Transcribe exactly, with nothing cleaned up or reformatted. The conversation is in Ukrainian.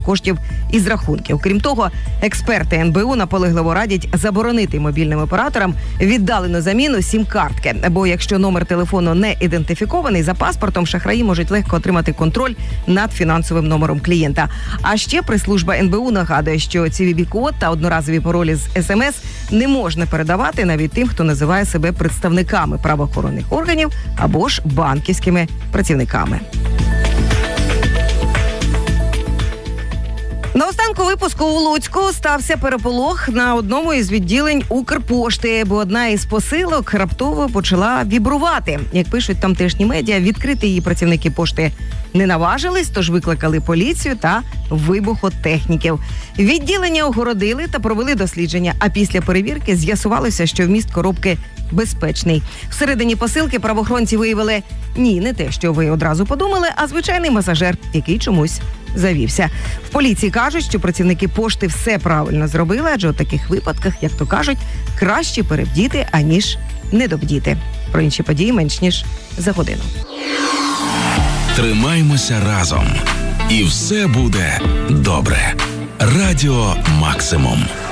коштів із рахунків. Крім того, експерти ен бе у наполегливо радять заборонити мобільним операторам віддалену заміну сім-картки, бо якщо номер телефону не ідентифікований за паспортом, шахраї можуть легко отримати контроль над фінансовим номером клієнта. А ще прес-служба ен бе у нагадує, що ці ві бі код та одноразові паролі з ес ем ес не можна передавати навіть тим, хто називає себе представниками правоохоронних органів або ж банківськими працівниками. На останку випуску у Луцьку стався переполох на одному із відділень Укрпошти, бо одна із посилок раптово почала вібрувати. Як пишуть тамтешні медіа, відкрити її працівники пошти не наважились, тож викликали поліцію та вибухотехніків. Відділення огородили та провели дослідження, а після перевірки з'ясувалося, що вміст коробки безпечний. Всередині посилки правоохоронці виявили ні, не те, що ви одразу подумали, а звичайний масажер, який чомусь завівся. В поліції кажуть, що працівники пошти все правильно зробили, адже у таких випадках, як то кажуть, краще перевдіти, аніж недобдіти. Про інші події менш ніж за годину. Тримаймося разом. І все буде добре. Радіо Максимум.